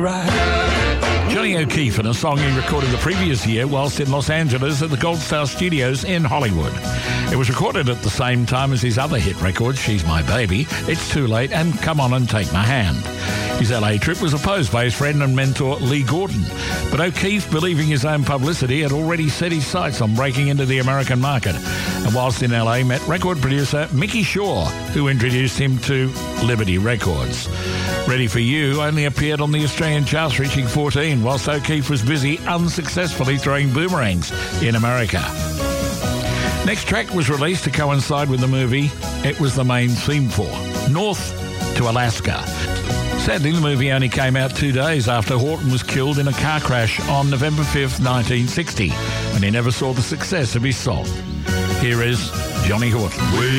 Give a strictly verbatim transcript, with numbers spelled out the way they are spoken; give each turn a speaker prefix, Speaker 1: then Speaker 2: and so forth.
Speaker 1: right.
Speaker 2: Johnny O'Keefe, in a song he recorded the previous year whilst in Los Angeles at the Gold Star Studios in Hollywood. It was recorded at the same time as his other hit records, She's My Baby, It's Too Late, and Come On and Take My Hand. His L A trip was opposed by his friend and mentor Lee Gordon, but O'Keefe, believing his own publicity, had already set his sights on breaking into the American market, and whilst in L A met record producer Mickey Shaw, who introduced him to Liberty Records. Ready For You only appeared on the Australian charts, reaching fourteen, whilst O'Keefe was busy unsuccessfully throwing boomerangs in America. Next track was released to coincide with the movie it was the main theme for, North to Alaska. Sadly, the movie only came out two days after Horton was killed in a car crash on November fifth, nineteen sixty, and he never saw the success of his song. Here is Johnny Horton.